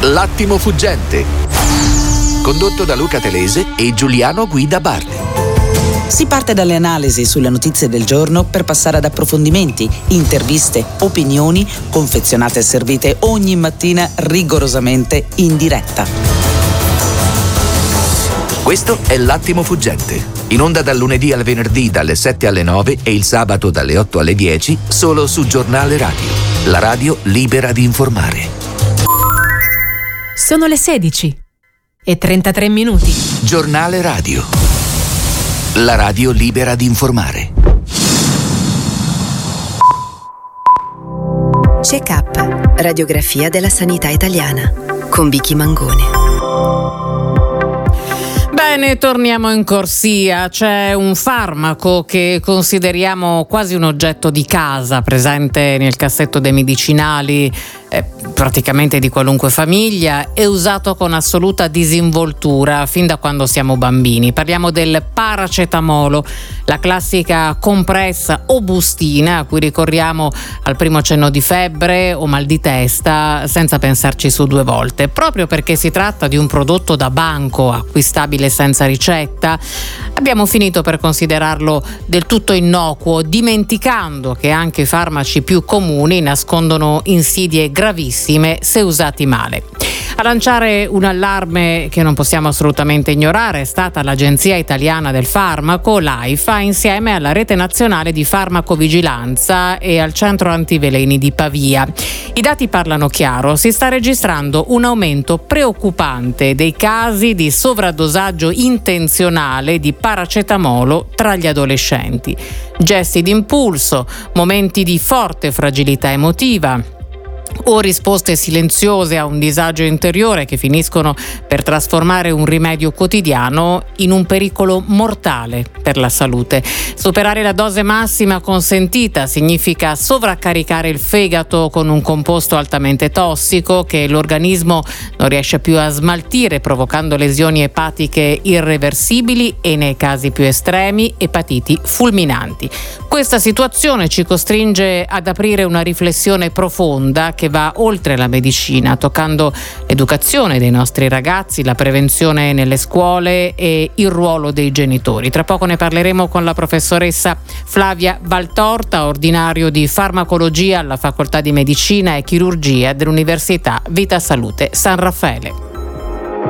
L'attimo fuggente, condotto da Luca Telese e Giuliano Guida Bardi. Si parte dalle analisi sulle notizie del giorno per passare ad approfondimenti, interviste, opinioni, confezionate e servite ogni mattina rigorosamente in diretta. Questo è L'Attimo Fuggente, in onda dal lunedì al venerdì dalle 7 alle 9 e il sabato dalle 8 alle 10, solo su Giornale Radio, la radio libera di informare. Sono le 16 e 33 minuti. Giornale Radio, la radio libera di informare. Check-up, radiografia della sanità italiana, con Vicky Mangone. Bene, torniamo in corsia. C'è un farmaco che consideriamo quasi un oggetto di casa, presente nel cassetto dei medicinali praticamente di qualunque famiglia, e usato con assoluta disinvoltura fin da quando siamo bambini. Parliamo del paracetamolo, la classica compressa o bustina a cui ricorriamo al primo accenno di febbre o mal di testa senza pensarci su due volte. Proprio perché si tratta di un prodotto da banco acquistabile senza ricetta, abbiamo finito per considerarlo del tutto innocuo, dimenticando che anche i farmaci più comuni nascondono insidie gravissime se usati male. A lanciare un allarme che non possiamo assolutamente ignorare è stata l'Agenzia Italiana del Farmaco, l'AIFA, insieme alla Rete Nazionale di Farmacovigilanza e al Centro Antiveleni di Pavia. I dati parlano chiaro: si sta registrando un aumento preoccupante dei casi di sovradosaggio intenzionale di paracetamolo tra gli adolescenti. Gesti d'impulso, momenti di forte fragilità emotiva o risposte silenziose a un disagio interiore che finiscono per trasformare un rimedio quotidiano in un pericolo mortale per la salute. Superare la dose massima consentita significa sovraccaricare il fegato con un composto altamente tossico che l'organismo non riesce più a smaltire, provocando lesioni epatiche irreversibili e, nei casi più estremi, epatiti fulminanti. Questa situazione ci costringe ad aprire una riflessione profonda che va oltre la medicina, toccando l'educazione dei nostri ragazzi, la prevenzione nelle scuole e il ruolo dei genitori. Tra poco ne parleremo con la professoressa Flavia Valtorta, ordinario di farmacologia alla Facoltà di Medicina e Chirurgia dell'Università Vita Salute San Raffaele.